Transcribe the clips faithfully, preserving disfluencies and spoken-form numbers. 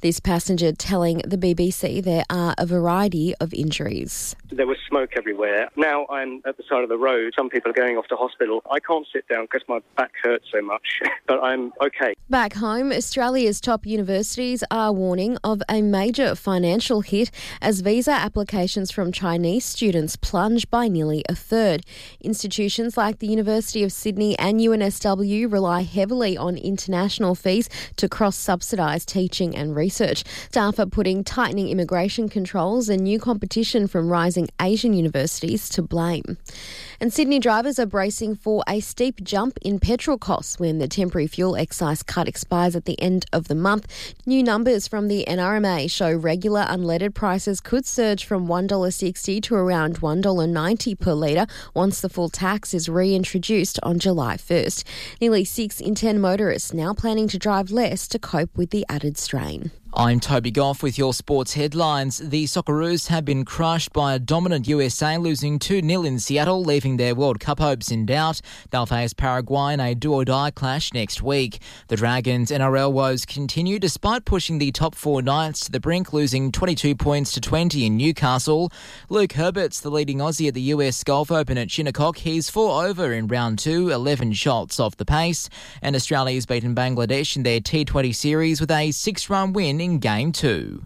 This passenger telling the B B C there are a variety of injuries. There was smoke everywhere. Now I'm at the side of the road. Some people are going off to hospital. I can't sit down because my back hurts so much, but I'm okay. Back home, Australia's top universities are warning of a major financial hit as visa applications from Chinese students plunge by nearly a third. Institutions like the University of Sydney and U N S W rely heavily on international fees to cross-subsidise teaching and research. Staff are putting tightening immigration controls and new competition from rising Asian universities to blame. And Sydney drivers are bracing for a steep jump in petrol costs when the temporary fuel excise cut expires at the end of the month. New numbers from the N R M A show regular unleaded prices could surge from one dollar sixty to around one dollar ninety per litre once the full tax is reintroduced on July first. Nearly six in ten motorists now planning to drive less to cope with the added strain. I'm Toby Goff with your sports headlines. The Socceroos have been crushed by a dominant U S A, losing two nil in Seattle, leaving their World Cup hopes in doubt. They'll face Paraguay in a do-or-die clash next week. The Dragons' N R L woes continue despite pushing the top four Knights to the brink, losing twenty-two points to twenty in Newcastle. Luke Herbert's the leading Aussie at the U S Golf Open at Shinnecock. He's four over in round two, eleven shots off the pace. And Australia's beaten Bangladesh in their T twenty series with a six-run win in Game two.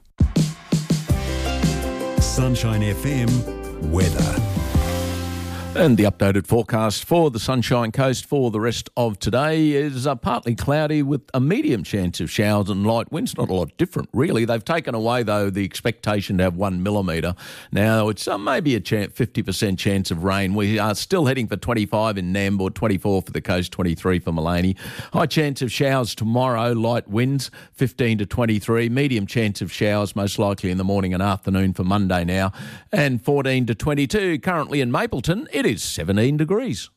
Sunshine F M weather. And the updated forecast for the Sunshine Coast for the rest of today is uh, partly cloudy with a medium chance of showers and light winds. Not a lot different, really. They've taken away, though, the expectation to have one millimetre. Now, it's uh, maybe a chance, fifty percent chance of rain. We are still heading for twenty-five in Nambour, twenty-four for the coast, twenty-three for Maleny. High chance of showers tomorrow, light winds, fifteen to twenty-three. Medium chance of showers, most likely in the morning and afternoon for Monday now. And fourteen to twenty-two currently in Mapleton. It is seventeen degrees.